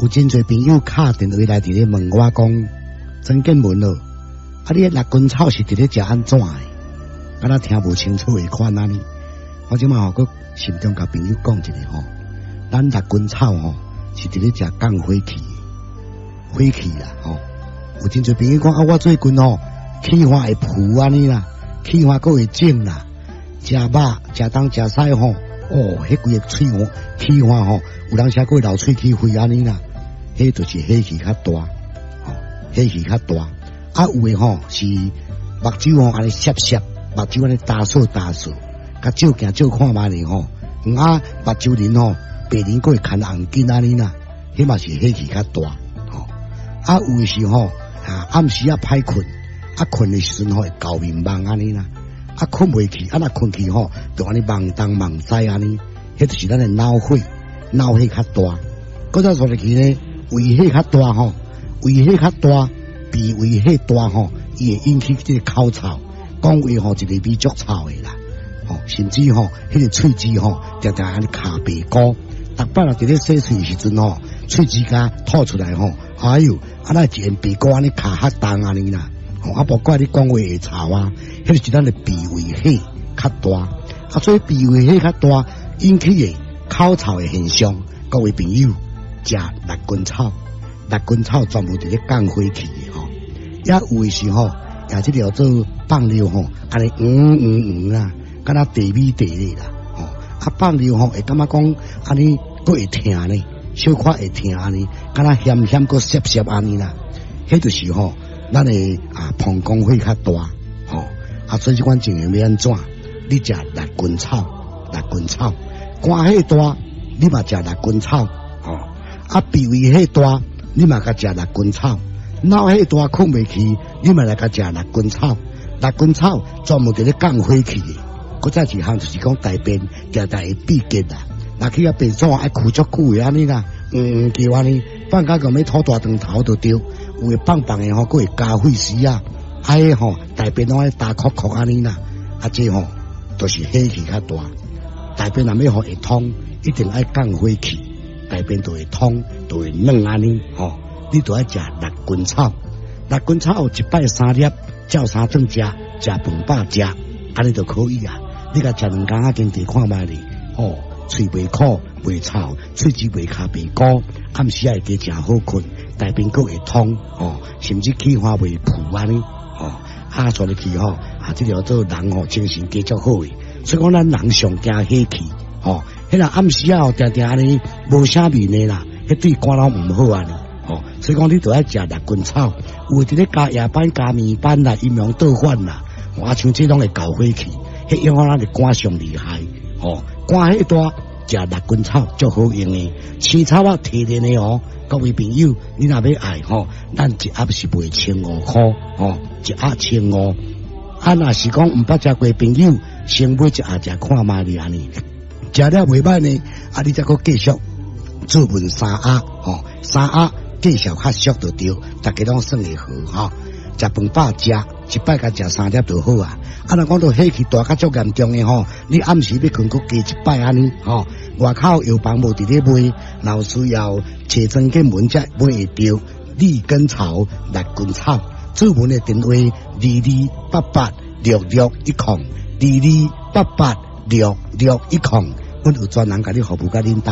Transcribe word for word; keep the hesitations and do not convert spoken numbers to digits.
有真侪朋友敲电话来伫咧问我讲，曾建文咯，啊你六根草是伫咧食安怎的？敢若听无清楚的款安尼。我即马吼，佮心中甲朋友讲一个吼，咱六根草吼是伫咧食降火气，火气啦吼。有真侪朋友讲啊，我最近吼气化会浮安尼啦，气化佫会肿啦，食肉食东食西吼，哦，迄规个喙吼气化吼，有人写过流喙齿灰安尼啦，迄就是火气较大，吼，火气较大。啊有诶吼是目睭吼安尼涩涩，目睭安尼打扫打扫，甲照镜照看嘛哩吼，啊目睭鳞吼白鳞佫会牵红筋安尼啦，迄嘛是火气较大，吼。啊有诶是吼啊暗时啊歹困，啊困诶时阵吼会搞面梦安尼啦，啊困袂去，啊若困去吼就安尼梦东梦西安尼，迄就是咱诶脑火，脑火较大。搁再说入去呢，胃火较大吼，胃火较大。鼻胃火大吼，伊会引起这个口臭，讲话吼一个味足臭的啦，吼，甚至吼迄个喙齿吼，常常安尼卡白膏，逐摆若伫咧洗喙时阵吼，喙齿甲吐出来吼，哎哟，啊那一片白膏安尼卡较重安尼啦，吼，啊无怪你讲话会臭啊，迄就是咱的鼻胃火较大，啊所以鼻胃火较大引起的口臭的现象，各位朋友食六根草。六根草专门伫咧降火气的吼，也有诶是吼，也即条做放尿吼，安尼嗯嗯嗯啦，敢若地米地咧啦，吼，啊放尿吼会感觉讲安尼佫会疼呢，小可会疼安尼，敢若咸咸佫涩涩安尼啦，迄就是吼，咱诶啊膀胱火较大，吼，啊所以即款情形要安怎？你食六根草，六根草，肝火大，你嘛食六根草，吼，啊脾胃火大。你嘛甲食六根草，脑火大困袂去，你嘛来甲食六根草。六根草专门伫咧降火气的。搁再一项就是讲大便常常会闭结啦，若去啊便所爱哭足久的安尼啦，嗯叫安尼，放假咁要吐大肠头就对，有诶放放的吼，佫会加血丝啊，啊迄吼大便拢爱打哭哭安尼啦，啊这吼都是火气较大，大便若要互会通，一定爱降火气。大便就会通，就会软安尼吼。你就爱食六根草，六根草一摆三粒，照三顿食，食饭饱食，安尼就可以啊。你甲食两工啊，经地看卖哩，哦，喙袂苦，袂臭，喙齿袂卡白膏，暗时啊会加诚好困，大便佫会通，哦，甚至气化袂浮安尼，哦，啊，做入去吼，啊，这条做人吼精神加足好诶，所以讲咱人上惊火气，吼。迄个暗时啊，定定安尼无啥面的啦，迄对肝脑毋好安尼，吼、哦，所以讲你都爱食六根草，有伫咧加夜班、加暝班啦、阴阳倒反啦，啊像这种会搞火气，迄影响咱的肝上厉害，吼、哦，肝迄大食六根草足好用的，青草啊提炼的哦，各位朋友，你若要爱吼，咱一盒是卖千五块，吼，一盒千五，啊若是讲毋捌食过朋友，先买一盒食看卖哩安尼。食了袂歹呢，啊！你再搁继续做文三盒，吼，三盒继续较俗就对，大家拢算会好，吼。食饭饱食，一摆甲食三粒就好啊。啊，若讲到火气大较足严重的吼，你暗时要困，搁加一摆安尼，吼。外口药房无伫咧卖，若有需要找曾建文才买会到利根草、六根草。做文的电话：二二八八六六一空，二二八八六六一空。阮有专人甲你服务甲恁兜。